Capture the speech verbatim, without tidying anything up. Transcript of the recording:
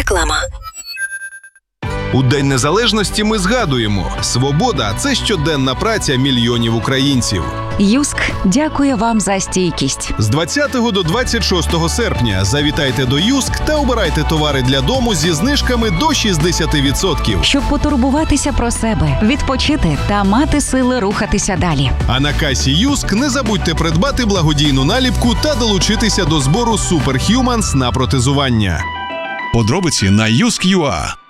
Реклама. У День Незалежності ми згадуємо: свобода – це щоденна праця мільйонів українців. Юск дякує вам за стійкість. З двадцятого до двадцять шостого серпня завітайте до Юск та обирайте товари для дому зі знижками до шістдесят відсотків. Щоб потурбуватися про себе, відпочити та мати сили рухатися далі. А на касі Юск не забудьте придбати благодійну наліпку та долучитися до збору Superhumans на протезування. Подробиці на юск крапка ю а.